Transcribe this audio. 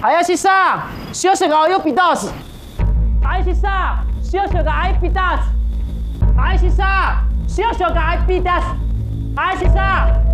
林さん、少々が及びどうぞ。林さん、少々が及びどうぞ。林さん、少々が及びどうぞ。林さん。